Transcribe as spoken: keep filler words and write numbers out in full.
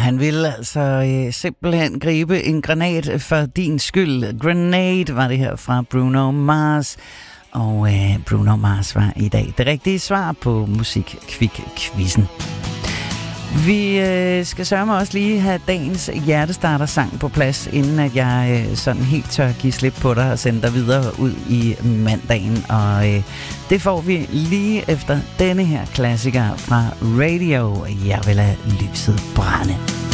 han ville altså øh, simpelthen gribe en granat for din skyld. Grenade var det her fra Bruno Mars. Og øh, Bruno Mars var i dag det rigtige svar på Musikquik-quizzen. Vi øh, skal sørge mig også lige have dagens hjertestarter-sang på plads, inden at jeg øh, sådan helt tør give slip på dig og sende dig videre ud i mandagen. Og øh, det får vi lige efter denne her klassiker fra Radio. Jeg vil lade lyset brænde.